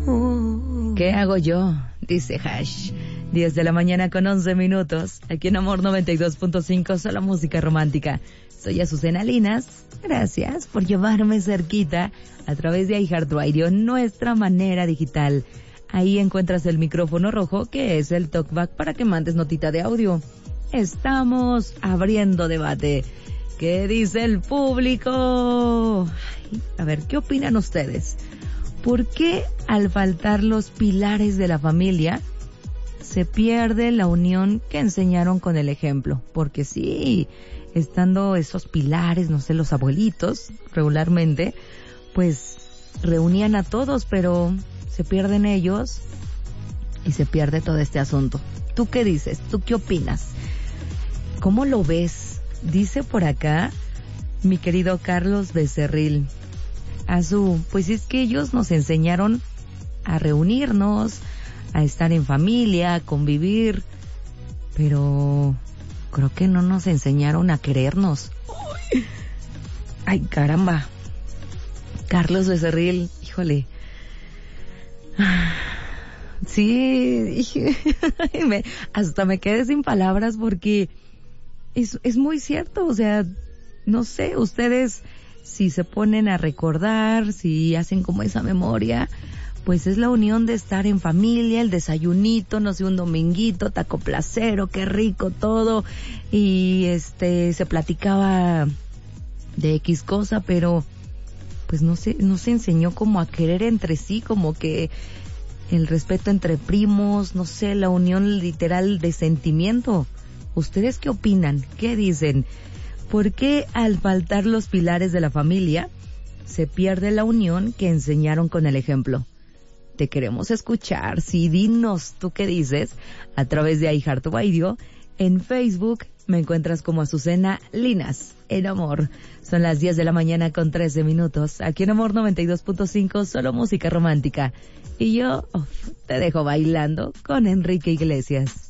¿Qué hago yo? Dice Hash. 10 de la mañana con 11 minutos. Aquí en Amor 92.5, solo música romántica. Soy Azucena Linas. Gracias por llevarme cerquita a través de iHeartRadio, nuestra manera digital. Ahí encuentras el micrófono rojo, que es el talkback para que mandes notita de audio. Estamos abriendo debate. ¿Qué dice el público? Ay, a ver, ¿qué opinan ustedes? ¿Por qué al faltar los pilares de la familia se pierde la unión que enseñaron con el ejemplo? Porque sí, estando esos pilares, no sé, los abuelitos regularmente, pues reunían a todos, pero se pierden ellos y se pierde todo este asunto. ¿Tú qué dices? ¿Tú qué opinas? ¿Cómo lo ves? Dice por acá mi querido Carlos Becerril. Pues es que ellos nos enseñaron a reunirnos, a estar en familia, a convivir, pero creo que no nos enseñaron a querernos. Ay, caramba. Carlos Becerril, híjole. Sí, hasta me quedé sin palabras porque es muy cierto, o sea, no sé, ustedes si se ponen a recordar, si hacen como esa memoria, pues es la unión de estar en familia, el desayunito, no sé, un dominguito, taco placero, qué rico todo, y se platicaba de X cosa, pero pues no se enseñó como a querer entre sí, como que el respeto entre primos, no sé, la unión literal de sentimiento. ¿Ustedes qué opinan? ¿Qué dicen? ¿Por qué al faltar los pilares de la familia se pierde la unión que enseñaron con el ejemplo? Te queremos escuchar. Sí, dinos tú qué dices a través de iHeartRadio. En Facebook me encuentras como Azucena Linas, en Amor. Son las 10 de la mañana con 13 minutos. Aquí en Amor 92.5, solo música romántica. Y yo te dejo bailando con Enrique Iglesias.